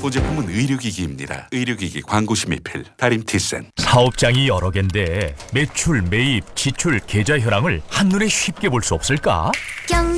기본 제품은 의료기기입니다. 의료기기 광고 심의필 다림티센. 사업장이 여러 갠데 매출, 매입, 지출, 계좌 현황을 한눈에 쉽게 볼 수 없을까?